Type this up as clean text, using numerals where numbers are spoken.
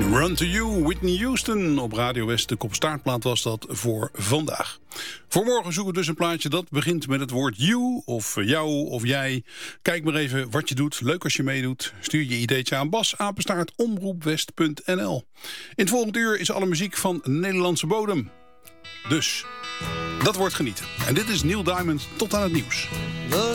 Run to You, Whitney Houston. Op Radio West, de kopstaartplaat was dat voor vandaag. Voor morgen zoeken we dus een plaatje dat begint met het woord you, of jou, of jij. Kijk maar even wat je doet. Leuk als je meedoet. Stuur je ideetje aan bas@omroepwest.nl. In het volgende uur is alle muziek van Nederlandse bodem. Dus, dat wordt genieten. En dit is Neil Diamond tot aan het nieuws. The